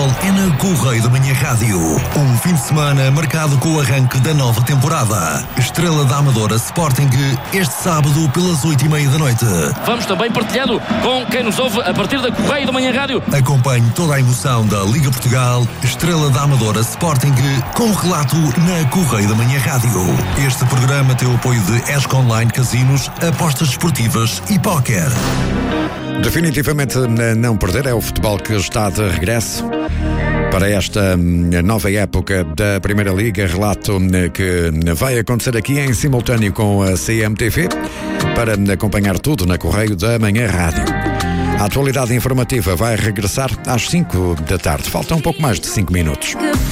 futebol é na Correio da Manhã Rádio. Um fim de semana marcado com o arranque da nova temporada. Estrela da Amadora Sporting, este sábado pelas 8h30 da noite. Vamos também partilhando com quem nos ouve a partir da Correio da Manhã Rádio. Acompanhe toda a emoção da Liga Portugal, Estrela da Amadora Sporting, com relato na Correio da Manhã Rádio. Este programa tem o apoio de ESC Online Casinos, apostas esportivas e póquer. Definitivamente não perder, é o futebol que está de regresso para esta nova época da Primeira Liga. Relato que vai acontecer aqui em simultâneo com a CMTV para acompanhar tudo na Correio da Manhã Rádio. A atualidade informativa vai regressar às 5 da tarde. Faltam um pouco mais de 5 minutos.